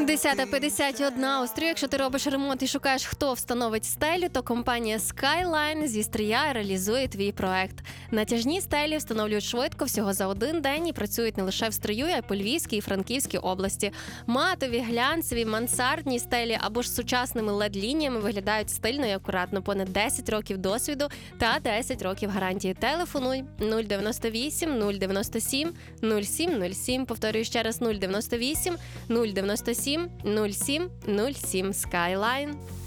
10:51 у Стрию. Якщо ти робиш ремонт і шукаєш, хто встановить стелю, то компанія Skyline зі Стрия реалізує твій проект. Натяжні стелі встановлюють швидко, всього за один день, і працюють не лише в Стрию, а й по Львівській і Франківській області. Матові, глянцеві, мансардні стелі або ж з сучасними LED-лініями виглядають стильно і акуратно. Понад 10 років досвіду та 10 років гарантії. Телефонуй 098 097 0707. Повторюю ще раз: 098 097 0707. Skyline.